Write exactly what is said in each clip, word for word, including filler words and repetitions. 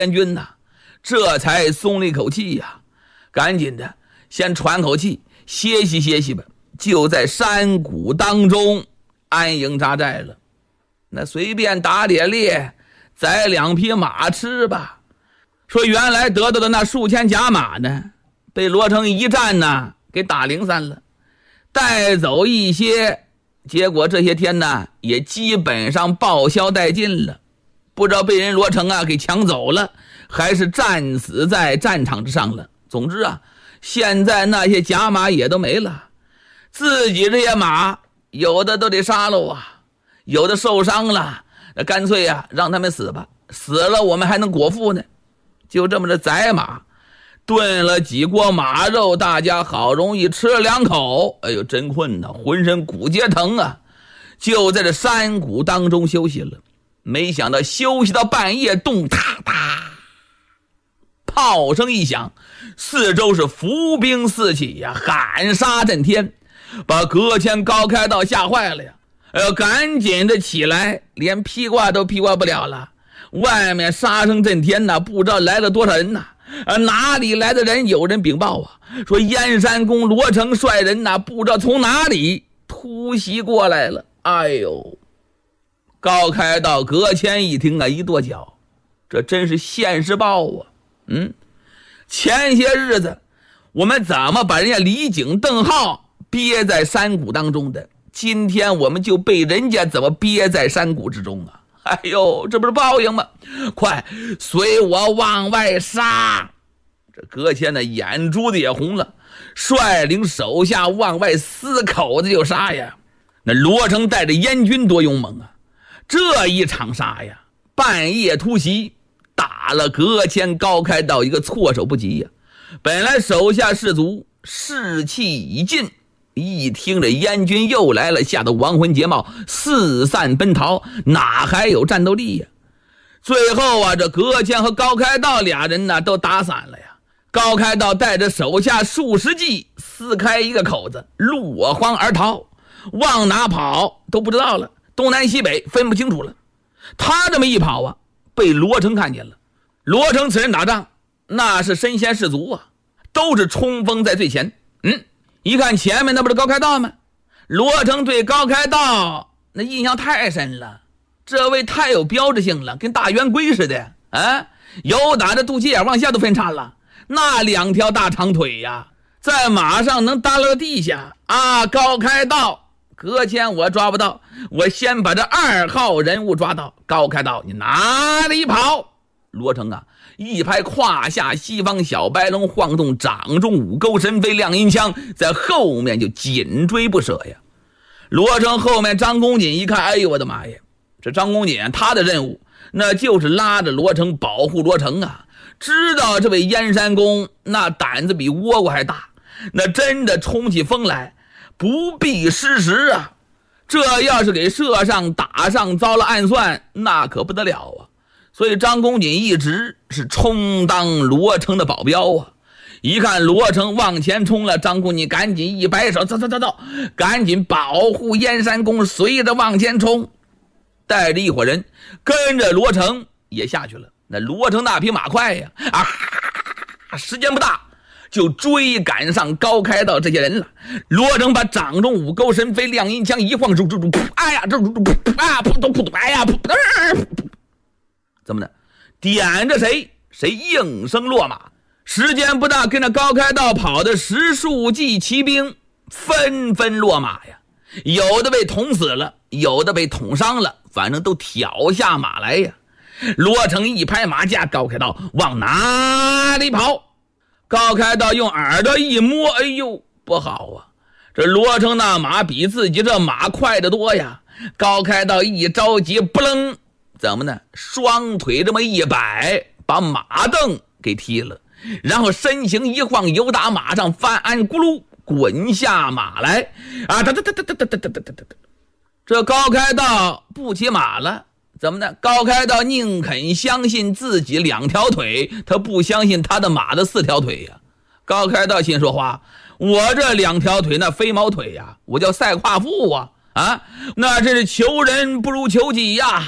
燕军呐、啊，这才松了一口气呀、啊，赶紧的先喘口气，歇息歇息吧，就在山谷当中安营扎寨了。那随便打点猎，宰两匹马吃吧。说原来得到的那数千甲马呢，被罗成一战呢给打零散了，带走一些，结果这些天呢也基本上报销殆尽了。不知道被人罗成啊给抢走了，还是战死在战场之上了。总之啊，现在那些甲马也都没了，自己这些马有的都得杀了啊，有的受伤了，那干脆啊让他们死吧，死了我们还能果腹呢。就这么着宰马，炖了几锅马肉，大家好容易吃了两口，哎呦真困呐，浑身骨节疼啊，就在这山谷当中休息了。没想到休息到半夜，咚嗒嗒，炮声一响，四周是伏兵四起呀，喊杀震天，把葛谦高开道吓坏了呀！哎呦，赶紧的起来，连披挂都披挂不了了。外面杀声震天呐，不知道来了多少人呐！啊，哪里来的人？有人禀报啊，说燕山公罗成率人呐，不知道从哪里突袭过来了。哎呦！高开道葛谦一听啊，一跺脚，这真是现世报啊！嗯，前些日子我们怎么把人家李景、邓浩憋在山谷当中的，今天我们就被人家怎么憋在山谷之中啊？哎呦，这不是报应吗？快随我往外杀！这葛谦的眼珠子也红了，率领手下往外撕口子就杀呀。那罗成带着燕军多勇猛啊！这一场杀呀，半夜突袭，打了葛谦高开道一个措手不及呀。本来手下士卒士气已尽，一听这燕军又来了，吓得亡魂皆冒，四散奔逃，哪还有战斗力呀？最后啊，这葛谦和高开道俩人呢都打散了呀。高开道带着手下数十骑撕开一个口子，落荒而逃，往哪跑都不知道了，东南西北分不清楚了。他这么一跑啊，被罗成看见了。罗成此人打仗那是身先士卒啊，都是冲锋在最前。嗯，一看前面那不是高开道吗？罗成对高开道那印象太深了，这位太有标志性了，跟大圆规似的啊，有打着肚脐眼往下都分叉了，那两条大长腿呀，在马上能耷拉到地下啊！高开道葛谦我抓不到，我先把这二号人物抓到。高开道你哪里跑？罗成啊一拍胯下西方小白龙，晃动掌中五钩神飞亮银枪，在后面就紧追不舍呀。罗成后面张公瑾一看，哎呦我的妈呀，这张公瑾他的任务那就是拉着罗成保护罗成啊，知道这位燕山公那胆子比倭瓜还大，那真的冲起风来不必失时啊！这要是给射上打上遭了暗算，那可不得了啊！所以张公瑾一直是充当罗成的保镖啊。一看罗成往前冲了，张公瑾赶紧一摆手，走走走走，赶紧保护燕山公，随着往前冲，带着一伙人跟着罗成也下去了。那罗成那匹马快呀，啊，时间不大就追赶上高开道这些人了。罗成把掌中五钩神飞亮银枪一晃，哎呀，这啊扑通扑通，哎呀扑通，怎么的？点着谁谁应声落马。时间不大，跟着高开道跑的十数骑骑兵纷纷落马呀，有的被捅死了，有的被捅伤了，反正都挑下马来呀。罗成一拍马架，高开道往哪里跑？高开道用耳朵一摸，哎呦不好啊，这罗成那马比自己这马快得多呀。高开道一着急，不楞，怎么呢？双腿这么一摆，把马凳给踢了，然后身形一晃，由打马上翻鞍咕噜滚下马来啊！哒哒哒哒哒哒哒哒哒哒，这高开道不骑马了。怎么呢？高开道宁肯相信自己两条腿，他不相信他的马的四条腿呀。高开道心说话，我这两条腿那飞毛腿呀，我叫赛夸父啊啊，那这是求人不如求己呀。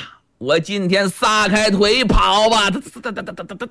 我今天撒开腿跑吧！